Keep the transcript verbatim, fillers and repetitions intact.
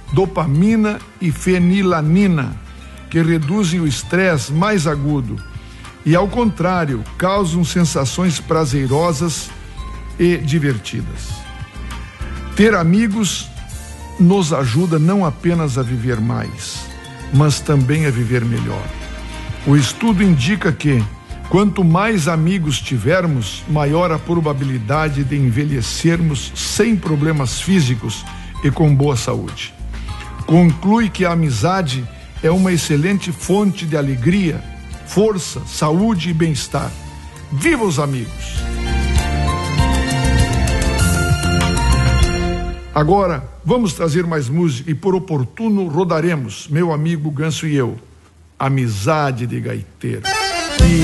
dopamina e fenilanina, que reduzem o estresse mais agudo e, ao contrário, causam sensações prazerosas e divertidas. Ter amigos nos ajuda não apenas a viver mais, mas também a viver melhor. O estudo indica que, quanto mais amigos tivermos, maior a probabilidade de envelhecermos sem problemas físicos e com boa saúde. Conclui que a amizade é uma excelente fonte de alegria, força, saúde e bem-estar. Viva os amigos! Agora, vamos trazer mais música e, por oportuno, rodaremos, meu amigo Ganso e eu, Amizade de Gaiteiro.